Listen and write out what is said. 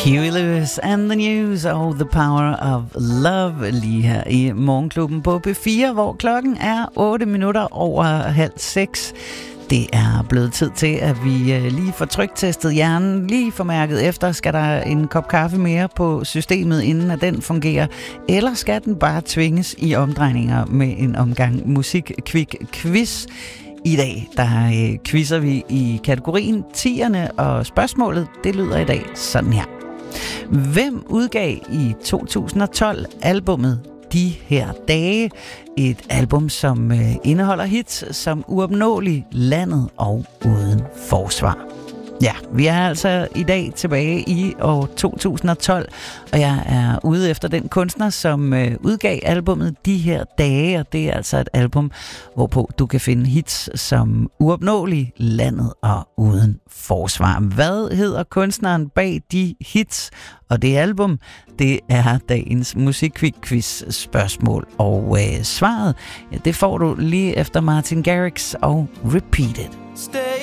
Huey Lewis and the News og The Power of Love lige her i Morgenklubben på B4, hvor klokken er 6:08. Det er blevet tid til, at vi lige får tryktestet hjernen, lige får mærket efter, skal der en kop kaffe mere på systemet, inden at den fungerer, eller skal den bare tvinges i omdrejninger med en omgang musik-quiz. I dag, der quizzer vi i kategorien 10'erne, og spørgsmålet, det lyder i dag sådan her. Hvem udgav i 2012 albummet De her dage? Et album, som indeholder hits som Uopnåelig, Landet og Uden forsvar. Ja, vi er altså i dag tilbage i år 2012, og jeg er ude efter den kunstner, som udgav albummet De her dage, og det er altså et album, hvorpå du kan finde hits som Uopnåelig, Landet og Uden forsvar. Hvad hedder kunstneren bag de hits og det album? Det er dagens musikquiz spørgsmål, og svaret, ja, det får du lige efter Martin Garrix og Repeat It.